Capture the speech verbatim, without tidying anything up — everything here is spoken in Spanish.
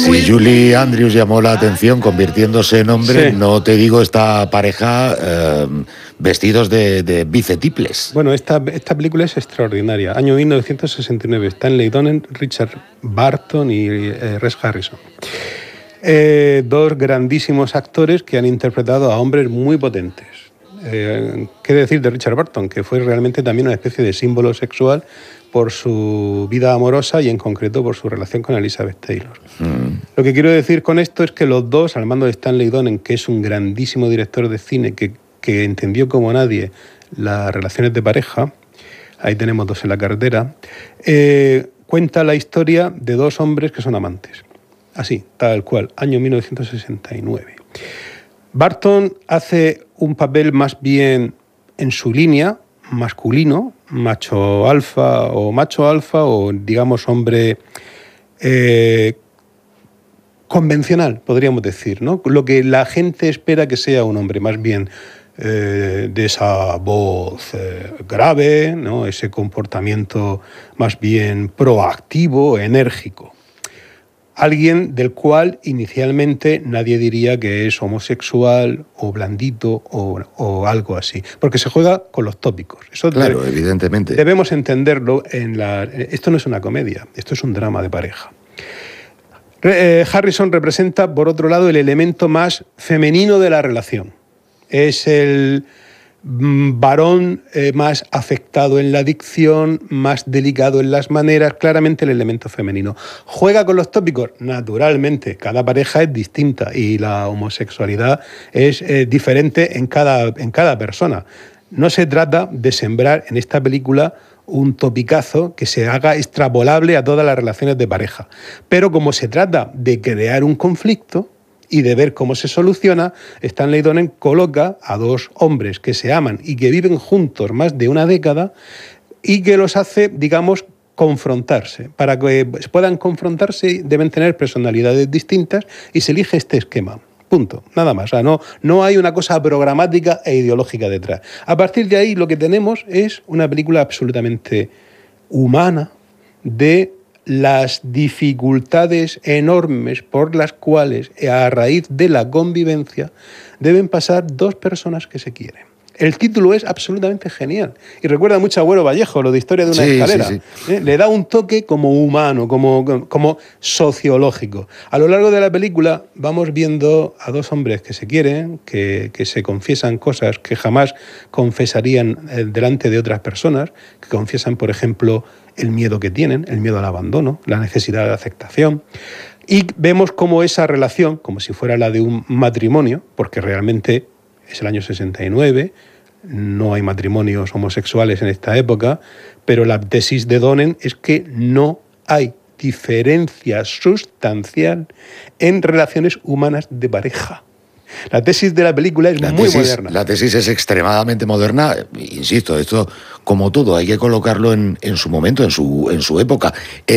muy... Si Julie Andrews llamó la atención convirtiéndose en hombre, Sí. no te digo esta pareja eh, vestidos de, de bicetiples. Bueno, esta, esta película es extraordinaria. Año mil novecientos sesenta y nueve. Stanley Donen, Richard Barton y eh, Rex Harrison. Eh, dos grandísimos actores que han interpretado a hombres muy potentes. Eh, ¿Qué decir de Richard Barton? Que fue realmente también una especie de símbolo sexual por su vida amorosa y en concreto por su relación con Elizabeth Taylor. Mm. Lo que quiero decir con esto es que los dos, al mando de Stanley Donen, que es un grandísimo director de cine que, que entendió como nadie las relaciones de pareja, ahí tenemos dos en la cartera, eh, cuenta la historia de dos hombres que son amantes. Así, tal cual, año mil novecientos sesenta y nueve. Barton hace un papel más bien en su línea, masculino, macho alfa o macho alfa o digamos hombre eh, convencional, podríamos decir, ¿no? Lo que la gente espera que sea un hombre, más bien eh, de esa voz eh, grave, ¿no? Ese comportamiento más bien proactivo, enérgico. Alguien del cual inicialmente nadie diría que es homosexual o blandito o, o algo así, porque se juega con los tópicos. Eso claro, debe, evidentemente. Debemos entenderlo. En la, esto no es una comedia, esto es un drama de pareja. Eh, Harrison representa, por otro lado, el elemento más femenino de la relación. Es el varón eh, más afectado en la dicción, más delicado en las maneras, claramente el elemento femenino. ¿Juega con los tópicos? Naturalmente, cada pareja es distinta y la homosexualidad es eh, diferente en cada, en cada persona. No se trata de sembrar en esta película un topicazo que se haga extrapolable a todas las relaciones de pareja. Pero como se trata de crear un conflicto y de ver cómo se soluciona, Stanley Donen coloca a dos hombres que se aman y que viven juntos más de una década y que los hace, digamos, confrontarse. Para que puedan confrontarse deben tener personalidades distintas y se elige este esquema. Punto. Nada más. O sea, no, no hay una cosa programática e ideológica detrás. A partir de ahí lo que tenemos es una película absolutamente humana de las dificultades enormes por las cuales, a raíz de la convivencia, deben pasar dos personas que se quieren. El título es absolutamente genial y recuerda mucho a Agüero Vallejo, lo de Historia de una sí, escalera. Sí, sí. ¿Eh? Le da un toque como humano, como, como sociológico. A lo largo de la película vamos viendo a dos hombres que se quieren, que, que se confiesan cosas que jamás confesarían eh, delante de otras personas, que confiesan, por ejemplo, el miedo que tienen, el miedo al abandono, la necesidad de aceptación. Y vemos cómo esa relación, como si fuera la de un matrimonio, porque realmente es el año sesenta y nueve, no hay matrimonios homosexuales en esta época, pero la tesis de Donen es que no hay diferencia sustancial en relaciones humanas de pareja. La tesis de la película es la muy tesis, moderna. La tesis es extremadamente moderna. Insisto, esto, como todo, hay que colocarlo en, en su momento, en su, en su época.